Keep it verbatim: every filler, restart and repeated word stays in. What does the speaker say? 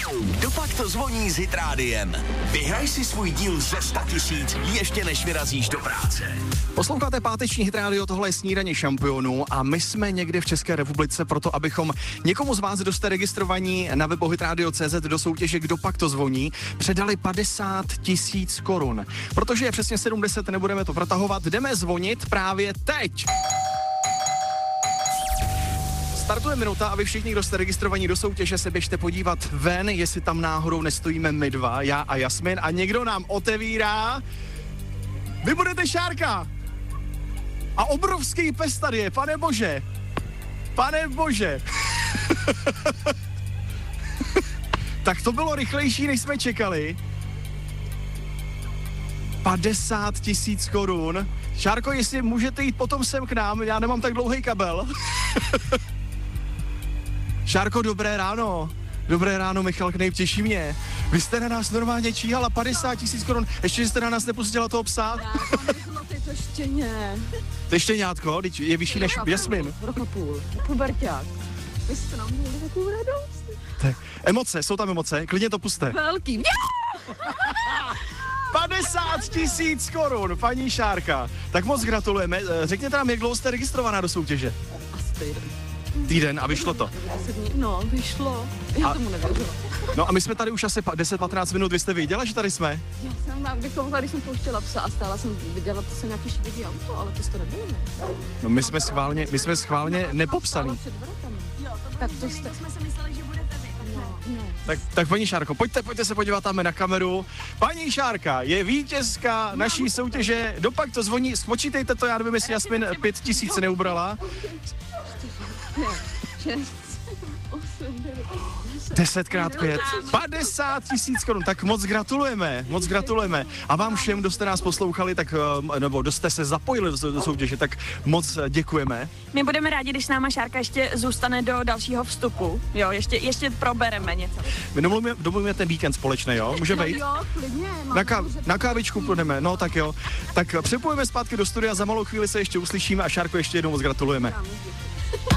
Dopak to zvoní s Hit Rádiem. Vyhraj si svůj díl ze sta tisíc ještě než vyrazíš do práce. Posloucháte páteční Hit Radio, tohle je Snídaně šampionů a my jsme někde v České republice proto, abychom někomu z vás, kdo jste registrovaní na webu hitradio tečka cé zet do soutěže Kdo pak to zvoní, předali padesát tisíc korun. Protože je přesně sedm deset, nebudeme to protahovat, jdeme zvonit právě teď. Startuje minuta a vy všichni, kdo jste registrovaní do soutěže, se běžte podívat ven, jestli tam náhodou nestojíme my dva, já a Jasmin, a někdo nám otevírá. Vy budete Šárka! A obrovský pes tady je, pane bože! Pane bože! Tak to bylo rychlejší, než jsme čekali. padesát tisíc korun. Šárko, jestli můžete jít potom sem k nám, já nemám tak dlouhý kabel. Šárko, dobré ráno. Dobré ráno, Michal Knejp, těší mě. Vy jste na nás normálně číhala padesát tisíc korun, ještě, že jste na nás nepustila toho psa. Já, to je to štěně. To je štěňátko, je vyšší než Jasmin. Rok a půl, puberťák. Vy jste nám měli takovou radost. Tak, emoce, jsou tam emoce, klidně to puste. Velký. padesát tisíc korun, paní Šárka. Tak moc gratulujeme. Řekněte nám, jak dlouho jste registrovaná do soutěže? Asi týden. Týden a vyšlo to. No, vyšlo. Já a, tomu nevěřila. No a my jsme tady už asi deset patnáct minut, vy jste věděla, že tady jsme? Já jsem tam, když tady jsem pouštěla psa a stála jsem viděla, to jsem nějaký šedivý auto, ale to jste nebyli, ne? No my jsme schválně, my jsme schválně nepopsali. Tak to jste... jsme si mysleli, že budete vy. No, no. Tak, tak paní Šárko, pojďte, pojďte se podívat tam na kameru. Paní Šárka je vítězka naší soutěže, dopak to zvoní, spočítejte to, já nevím, jestli Jasmin pět tisíc neubrala. Desetkrát pět. padesát tisíc korun, tak moc gratulujeme, moc gratulujeme. A vám všem, kdo jste nás poslouchali, tak, nebo kdo jste se zapojili do soutěže, tak moc děkujeme. My budeme rádi, když s náma Šárka ještě zůstane do dalšího vstupu. Jo, ještě, ještě probereme něco. My domluvíme, domluvíme ten víkend společně, jo? Můžeme jít? Jo, klidně. Na, ká, na kávičku půjdeme, no tak jo. Tak přepojíme zpátky do studia, za malou chvíli se ještě uslyšíme a Šárko ještě jednou moc gratulujeme.